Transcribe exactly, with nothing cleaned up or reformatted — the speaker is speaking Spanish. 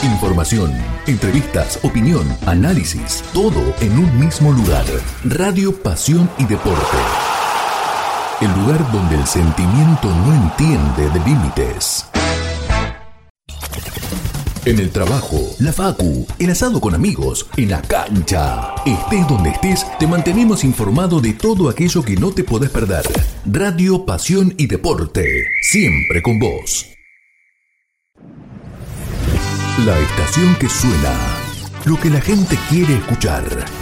Información, entrevistas, opinión, análisis, todo en un mismo lugar. Radio Pasión y Deporte. El lugar donde el sentimiento no entiende de límites. En el trabajo, la facu, el asado con amigos, en la cancha. Estés donde estés, te mantenemos informado de todo aquello que no te podés perder. Radio Pasión y Deporte, siempre con vos. La estación que suena, lo que la gente quiere escuchar.